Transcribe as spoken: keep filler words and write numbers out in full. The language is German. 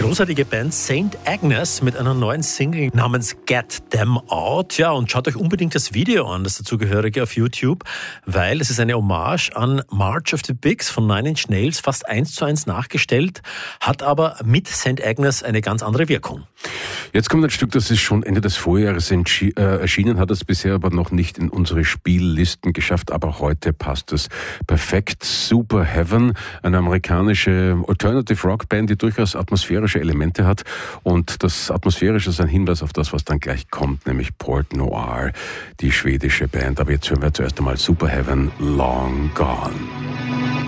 großartige Band Saint Agnes mit einer neuen Single namens Get Them Out. Ja, und schaut euch unbedingt das Video an, das dazugehörige auf YouTube, weil es ist eine Hommage an March of the Pigs von Nine Inch Nails, fast eins zu eins nachgestellt, hat aber mit Saint Agnes eine ganz andere Wirkung. Jetzt kommt ein Stück, das ist schon Ende des Vorjahres äh, erschienen, hat es bisher aber noch nicht in unsere Spiellisten geschafft, aber heute passt es perfekt. Super Heaven, eine amerikanische Alternative Rock Band, die durchaus atmosphärische Elemente hat, und das Atmosphärische ist ein Hinweis auf das, was dann gleich kommt, nämlich Port Noir, die schwedische Band. Aber jetzt hören wir zuerst einmal Super Heaven, Long Gone.